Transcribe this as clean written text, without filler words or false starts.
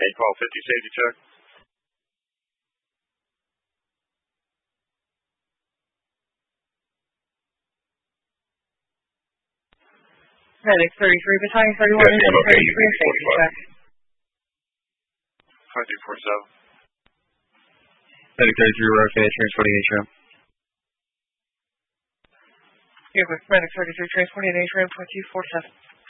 81250 safety check. Medic 33, Battalion 31 is ready for your safety check. 5347. Medic 33, we're okay, transporting HRM. You're with Medic 33, transporting HRM 2247.